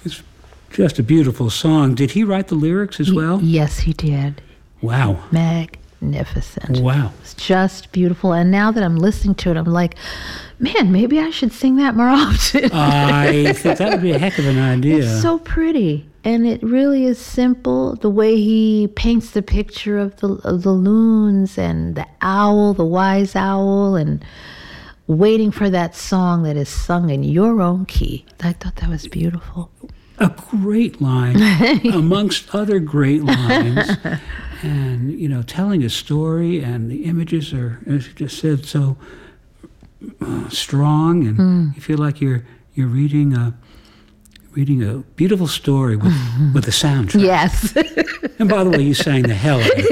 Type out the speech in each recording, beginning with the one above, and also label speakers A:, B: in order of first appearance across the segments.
A: It's just a beautiful song. Did he write the lyrics as well?
B: Yes, he did.
A: Wow.
B: Magnificent.
A: Wow.
B: It's just beautiful. And now that I'm listening to it, I'm like, man, maybe I should sing that more often.
A: I think that would be a heck of an idea.
B: It's so pretty. And it really is simple. The way he paints the picture of the loons and the owl, the wise owl, and waiting for that song that is sung in your own key. I thought that was beautiful.
A: A great line, amongst other great lines. And, telling a story, and the images are, as you just said, so strong, and you feel like you're reading a beautiful story with a soundtrack.
B: Yes.
A: And by the way, you sang the hell out of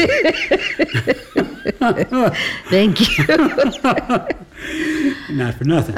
A: it.
B: Thank you.
A: Not for nothing.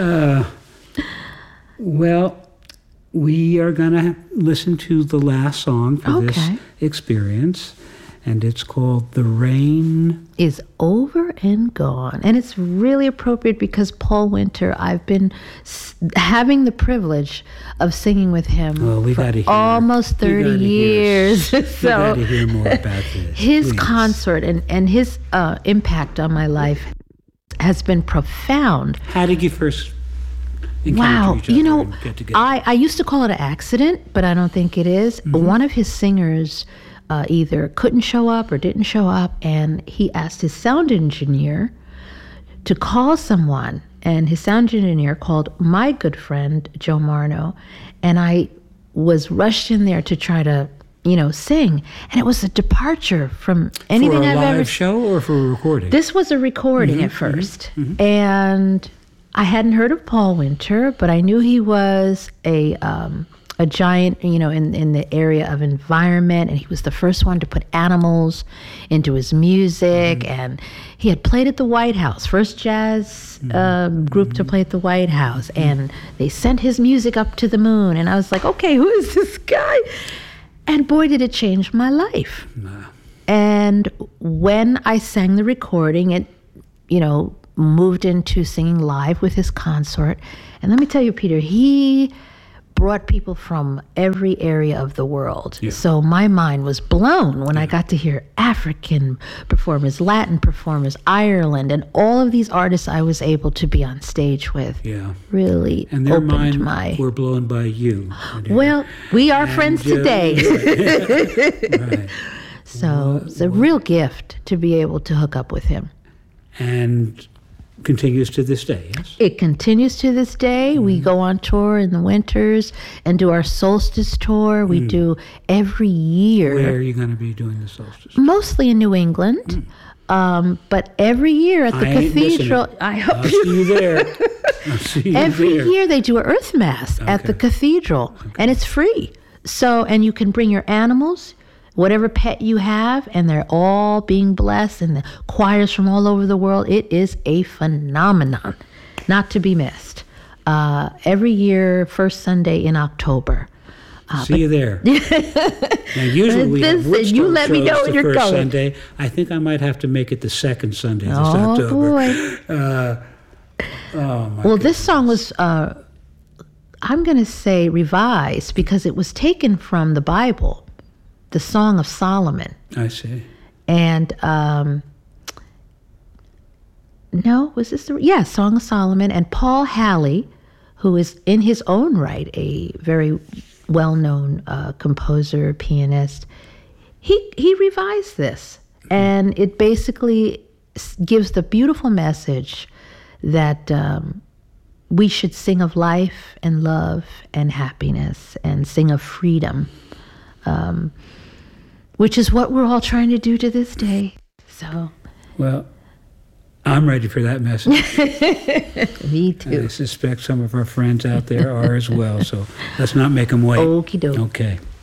A: Well, we are going to listen to the last song for this experience, and it's called "The Rain
B: Is Over and Gone." And it's really appropriate because Paul Winter, I've been having the privilege of singing with him for almost 30 years.
A: So we got to hear more about this.
B: His concert and his impact on my life has been profound.
A: How did you first encounter each other and get together?
B: I used to call it an accident, but I don't think it is. Mm-hmm. One of his singers either couldn't show up or didn't show up, and he asked his sound engineer to call someone, and his sound engineer called my good friend Joe Marno, and I was rushed in there to try to sing, and it was a departure from anything I've ever.
A: For a live show or for a recording?
B: This was a recording at first, and I hadn't heard of Paul Winter, but I knew he was a giant, in the area of environment, and he was the first one to put animals into his music, and he had played at the White House, first jazz group to play at the White House, and they sent his music up to the moon, and I was like, okay, who is this guy? And boy, did it change my life. Nah. And when I sang the recording, it, moved into singing live with his consort. And let me tell you, Peter, he brought people from every area of the world. Yeah. So my mind was blown when I got to hear African performers, Latin performers, Ireland, and all of these artists I was able to be on stage with. Yeah. Really
A: and their
B: opened
A: mind were blown by you.
B: Well, we are friends today.
A: Right.
B: So it's a real gift to be able to hook up with him.
A: And continues to this day, yes?
B: It continues to this day. We go on tour in the winters and do our solstice tour. We do every year.
A: Where are you going to be doing the solstice?
B: Mostly in New England. But every year at the cathedral. I hope
A: I'll see you there. I'll see you
B: every
A: there.
B: year they do an earth mass at the cathedral, and it's free. So, and you can bring your animals, whatever pet you have, and they're all being blessed, and the choirs from all over the world. It is a phenomenon, not to be missed. Every year, first Sunday in October.
A: See you there. Now, usually we have Woodstock
B: you let me know
A: shows
B: when
A: the
B: you're
A: first
B: going.
A: Sunday. I think I might have to make it the second Sunday this October.
B: Boy.
A: Well,
B: this song was, I'm going to say, revised because it was taken from the Bible. The Song of Solomon.
A: I see.
B: And, was this Song of Solomon. And Paul Halley, who is in his own right a very well-known composer, pianist, he revised this. And it basically gives the beautiful message that we should sing of life and love and happiness and sing of freedom. Which is what we're all trying to do to this day. So,
A: well, I'm ready for that message.
B: Me too.
A: I suspect some of our friends out there are as well. So let's not make them wait.
B: Okie doke.
A: Okay.